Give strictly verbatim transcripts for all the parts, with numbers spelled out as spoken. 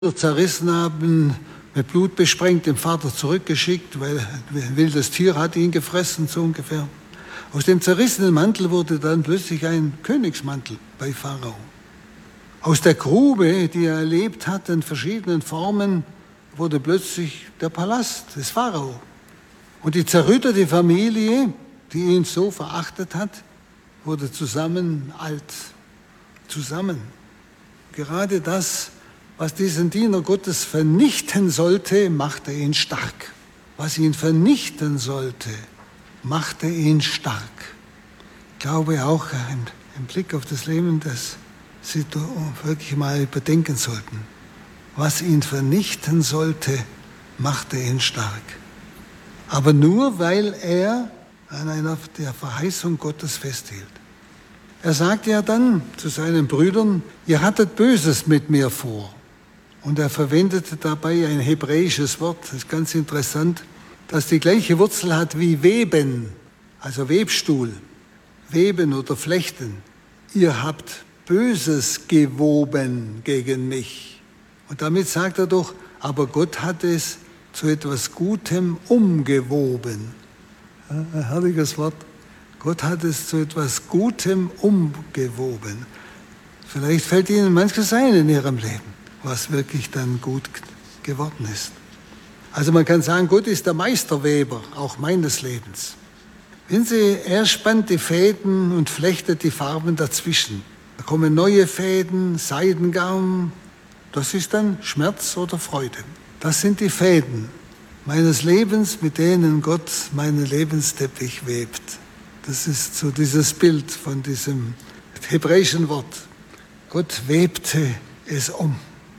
zerrissen haben, mit Blut besprengt, dem Vater zurückgeschickt, weil ein wildes Tier hat ihn gefressen, so ungefähr. Aus dem zerrissenen Mantel wurde dann plötzlich ein Königsmantel bei Pharao. Aus der Grube, die er erlebt hat, in verschiedenen Formen, wurde plötzlich der Palast des Pharao. Und die zerrüttete Familie, die ihn so verachtet hat, wurde zusammen alt. Zusammen. Gerade das, was diesen Diener Gottes vernichten sollte, machte ihn stark. Was ihn vernichten sollte, machte ihn stark. Ich glaube auch im Blick auf das Leben, dass Sie wirklich mal überdenken sollten. Was ihn vernichten sollte, machte ihn stark. Aber nur, weil er an einer der Verheißung Gottes festhielt. Er sagte ja dann zu seinen Brüdern, ihr hattet Böses mit mir vor. Und er verwendete dabei ein hebräisches Wort, das ist ganz interessant, das die gleiche Wurzel hat wie Weben, also Webstuhl, Weben oder Flechten. Ihr habt Böses gewoben gegen mich. Und damit sagt er doch, aber Gott hat es zu etwas Gutem umgewoben. Ein herrliches Wort. Gott hat es zu etwas Gutem umgewoben. Vielleicht fällt Ihnen manches ein in Ihrem Leben, was wirklich dann gut geworden ist. Also man kann sagen, Gott ist der Meisterweber, auch meines Lebens. Wenn Sie, er spannt die Fäden und flechtet die Farben dazwischen. Da kommen neue Fäden, Seidengarn. Das ist dann Schmerz oder Freude. Das sind die Fäden meines Lebens, mit denen Gott meinen Lebensteppich webt. Das ist so dieses Bild von diesem hebräischen Wort. Gott webte es um.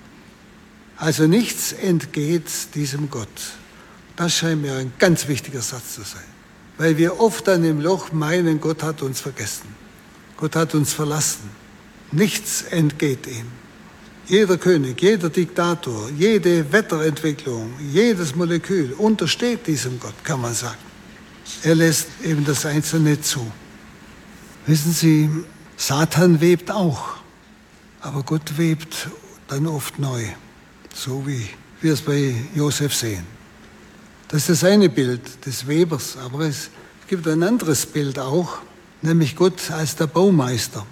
Also nichts entgeht diesem Gott. Das scheint mir ein ganz wichtiger Satz zu sein. Weil wir oft dann im Loch meinen, Gott hat uns vergessen. Gott hat uns verlassen. Nichts entgeht ihm. Jeder König, jeder Diktator, jede Wetterentwicklung, jedes Molekül untersteht diesem Gott, kann man sagen. Er lässt eben das Einzelne zu. Wissen Sie, Satan webt auch, aber Gott webt dann oft neu, so wie wir es bei Josef sehen. Das ist das eine Bild des Webers, aber es gibt ein anderes Bild auch, nämlich Gott als der Baumeister.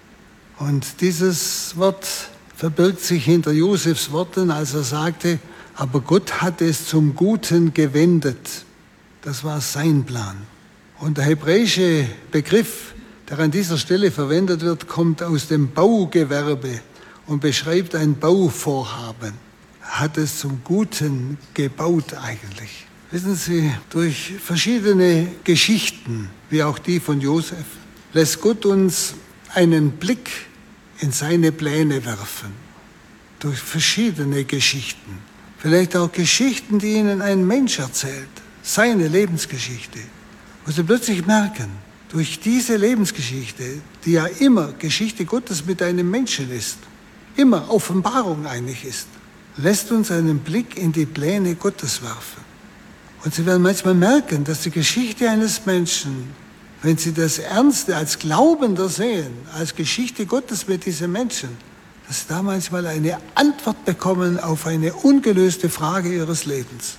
Und dieses Wort verbirgt sich hinter Josefs Worten, als er sagte, aber Gott hat es zum Guten gewendet. Das war sein Plan. Und der hebräische Begriff, der an dieser Stelle verwendet wird, kommt aus dem Baugewerbe und beschreibt ein Bauvorhaben. Er hat es zum Guten gebaut eigentlich. Wissen Sie, durch verschiedene Geschichten, wie auch die von Josef, lässt Gott uns einen Blick in seine Pläne werfen. Durch verschiedene Geschichten. Vielleicht auch Geschichten, die Ihnen ein Mensch erzählt. Seine Lebensgeschichte. Wo Sie plötzlich merken, durch diese Lebensgeschichte, die ja immer Geschichte Gottes mit einem Menschen ist, immer Offenbarung eigentlich ist, lässt uns einen Blick in die Pläne Gottes werfen. Und Sie werden manchmal merken, dass die Geschichte eines Menschen, wenn Sie das Ernste als Glaubender sehen, als Geschichte Gottes mit diesem Menschen, dass Sie da manchmal eine Antwort bekommen auf eine ungelöste Frage Ihres Lebens.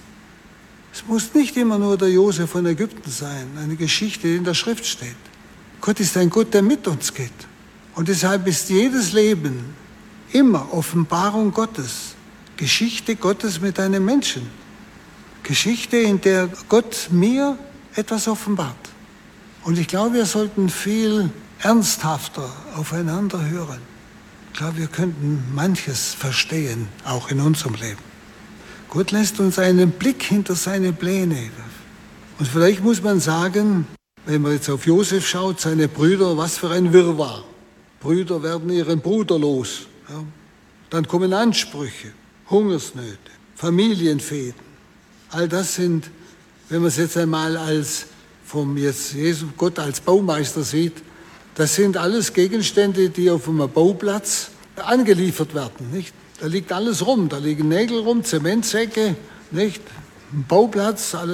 Es muss nicht immer nur der Josef von Ägypten sein, eine Geschichte, die in der Schrift steht. Gott ist ein Gott, der mit uns geht. Und deshalb ist jedes Leben immer Offenbarung Gottes, Geschichte Gottes mit einem Menschen. Geschichte, in der Gott mir etwas offenbart. Und ich glaube, wir sollten viel ernsthafter aufeinander hören. Ich glaube, wir könnten manches verstehen, auch in unserem Leben. Gott lässt uns einen Blick hinter seine Pläne werfen. Und vielleicht muss man sagen, wenn man jetzt auf Josef schaut, seine Brüder, was für ein Wirrwarr. Brüder werden ihren Bruder los. Ja. Dann kommen Ansprüche, Hungersnöte, Familienfehden. All das sind, wenn man es jetzt einmal als vom jetzt Jesus, Gott als Baumeister sieht, das sind alles Gegenstände, die auf einem Bauplatz angeliefert werden, nicht? Da liegt alles rum, da liegen Nägel rum, Zementsäcke, nicht? Ein Bauplatz, alle,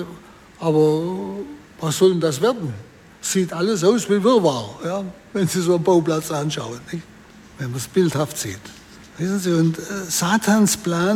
aber was soll denn das werden? Sieht alles aus wie Wirrwarr, ja? Wenn Sie so einen Bauplatz anschauen, nicht? Wenn man es bildhaft sieht. Wissen Sie, und äh, Satans Plan